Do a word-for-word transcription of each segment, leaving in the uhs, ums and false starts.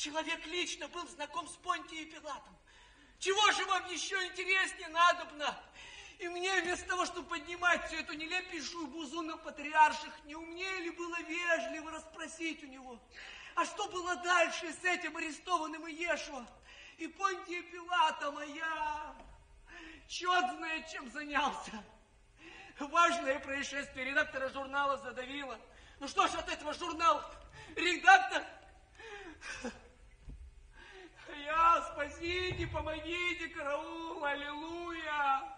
человек лично был знаком с Понтием Пилатом. Чего же вам еще интереснее надобно? И мне вместо того, чтобы поднимать всю эту нелепейшую бузу на патриарших, не умнее ли было вежливо расспросить у него, а что было дальше с этим арестованным Иешуа? И Понтия Пилата моя, черт знает, чем занялся. Важное происшествие редактора журнала задавило. Ну что ж от этого журнала? Редактор? Я, спасите, помогите, караул, аллилуйя.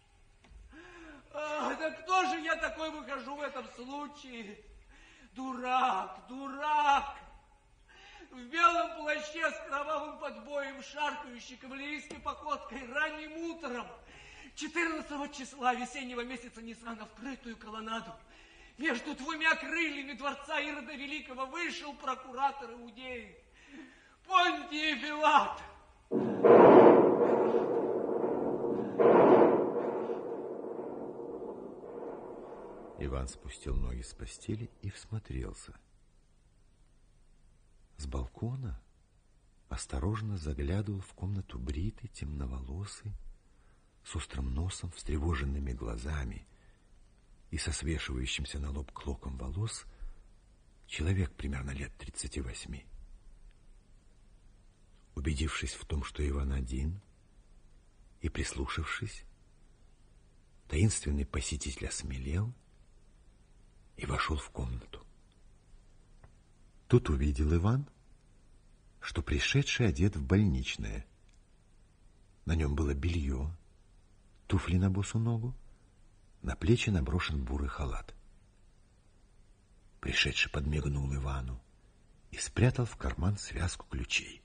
А, да кто же я такой выхожу в этом случае? Дурак, дурак. В белом плаще с кровавым подбоем, шаркающей кавалерийской походкой, ранним утром четырнадцатого числа весеннего месяца Ниссана в крытую колоннаду. Между двумя крыльями дворца Ирода Великого вышел прокуратор Иудеи, Понтий Пилат. Иван спустил ноги с постели и всмотрелся. С балкона осторожно заглядывал в комнату бритый, темноволосый, с острым носом, встревоженными глазами и со свешивающимся на лоб клоком волос человек примерно лет тридцати восьми. Убедившись в том, что Иван один, и прислушавшись, таинственный посетитель осмелел и вошел в комнату. Тут увидел Иван, что пришедший одет в больничное. На нем было белье, туфли на босу ногу, на плечи наброшен бурый халат. Пришедший подмигнул Ивану и спрятал в карман связку ключей.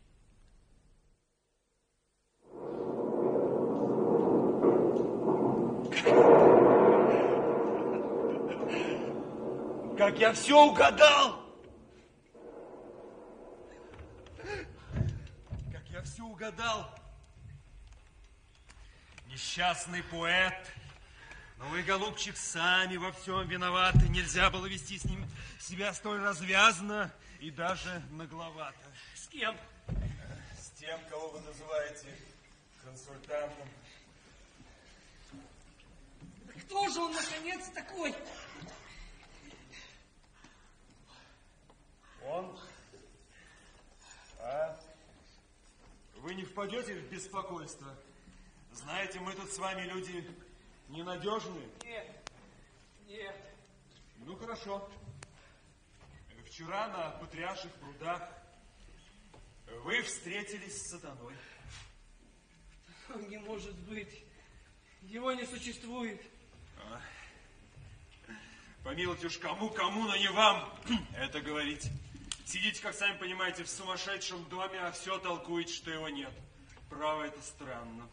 Как я все угадал! Как я все угадал! Несчастный поэт. Но вы, голубчик, сами во всем виноваты. Нельзя было вести с ним себя столь развязно и даже нагловато. С кем? С тем, кого вы называете консультантом. Да кто же он, наконец, такой? Он? А? Вы не впадете в беспокойство? Знаете, мы тут с вами люди ненадежные. Нет, нет. Ну, хорошо. Вчера на Патриарших прудах вы встретились с сатаной. Не может быть. Его не существует. А. Помилуйте уж кому-кому, но не вам это говорить. Сидите, как сами понимаете, в сумасшедшем доме, а все толкуете, что его нет. Право, это странно.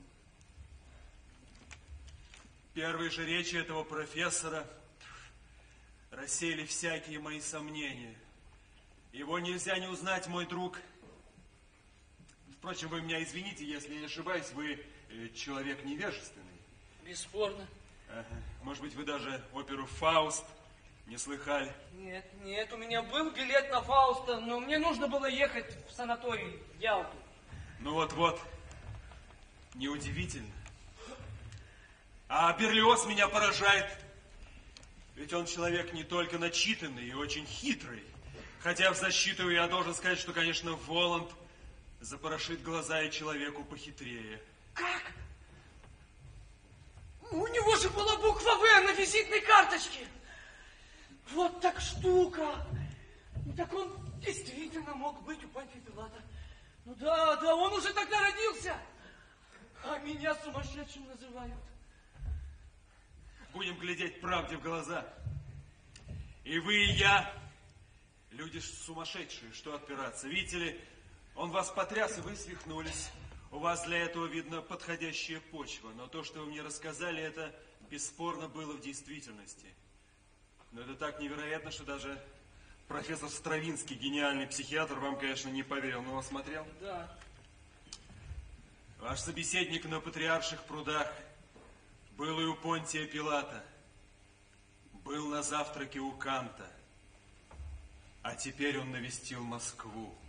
Первые же речи этого профессора рассеяли всякие мои сомнения. Его нельзя не узнать, мой друг. Впрочем, вы меня извините, если я ошибаюсь, вы человек невежественный. Бесспорно. Ага. Может быть, вы даже оперу «Фауст» не слыхали? Нет, нет, у меня был билет на Фауста, но мне нужно было ехать в санаторий, в Ялту. Ну вот-вот, неудивительно. А Берлиоз меня поражает. Ведь он человек не только начитанный и очень хитрый. Хотя в защиту я должен сказать, что, конечно, Воланд запорошит глаза и человеку похитрее. Как? У него же была буква «В» на визитной карточке. Вот так штука. Ну, так он действительно мог быть у Понтия Пилата. Ну да, да, он уже тогда родился. А меня сумасшедшим называют. Будем глядеть правде в глаза. И вы, и я, люди сумасшедшие, что отпираться. Видите ли, он вас потряс, и вы свихнулись. У вас для этого, видно, подходящая почва. Но то, что вы мне рассказали, это бесспорно было в действительности. Но это так невероятно, что даже профессор Стравинский, гениальный психиатр, вам, конечно, не поверил. Но он смотрел? Да. Ваш собеседник на Патриарших прудах был и у Понтия Пилата, был на завтраке у Канта, а теперь он навестил Москву.